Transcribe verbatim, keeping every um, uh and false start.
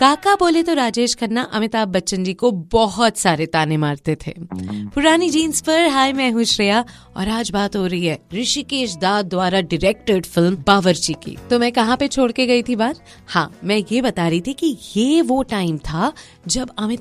काका बोले तो राजेश खन्ना अमिताभ बच्चन जी को बहुत सारे ताने मारते थे। पुरानी जीन्स पर हाय, मैं हूँ श्रेया और आज बात हो रही है ऋषिकेश दाद द्वारा डायरेक्टेड फिल्म बावर्ची की। तो मैं कहाँ पे छोड़ के गई थी बात? हाँ, मैं ये बता रही थी कि ये वो टाइम था जब अमिताभ